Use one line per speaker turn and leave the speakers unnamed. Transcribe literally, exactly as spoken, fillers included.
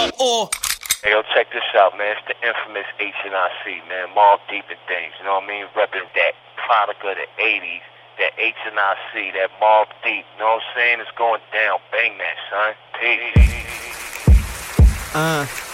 up or...
Hey, yo, check this out, man. It's the infamous H and I C, man. Mobb Deep and things, you know what I mean? Repping that product of the eighties, that H and I C, that Mobb Deep, you know what I'm saying? It's going down. Bang that, son. Peace.
Uh...